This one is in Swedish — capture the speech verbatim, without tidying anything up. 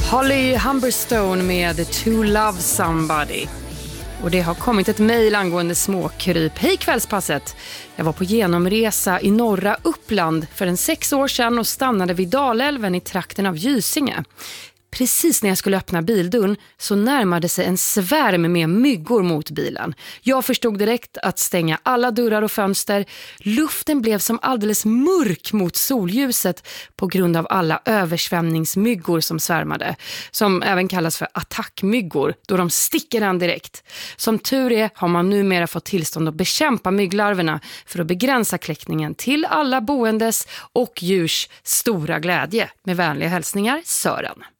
Holly Humberstone med To Love Somebody. Och det har kommit ett mejl angående småkryp. Hej kvällspasset! Jag var på genomresa i norra Uppland för en sex år sedan och stannade vid Dalälven i trakten av Gysinge. Precis när jag skulle öppna bildörren så närmade sig en svärm med myggor mot bilen. Jag förstod direkt att stänga alla dörrar och fönster. Luften blev som alldeles mörk mot solljuset på grund av alla översvämningsmyggor som svärmade. Som även kallas för attackmyggor då de sticker an direkt. Som tur är har man numera fått tillstånd att bekämpa mygglarverna för att begränsa kläckningen till alla boendes och djurs stora glädje. Med vänliga hälsningar, Sören.